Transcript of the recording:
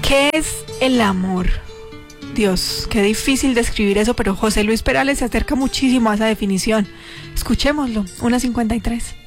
¿Qué es el amor? Dios, qué difícil describir eso, pero José Luis Perales se acerca muchísimo a esa definición. Escuchémoslo, 1:53.